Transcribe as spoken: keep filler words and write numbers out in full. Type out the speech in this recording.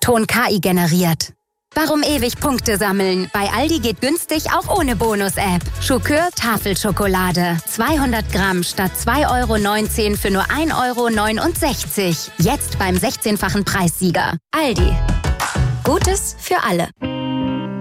Ton K I generiert. Warum ewig Punkte sammeln? Bei Aldi geht günstig auch ohne Bonus-App. Schokör Tafelschokolade. zweihundert Gramm statt zwei Euro neunzehn für nur ein Euro neunundsechzig. Jetzt beim sechzehnfachen Preissieger. Aldi. Gutes für alle.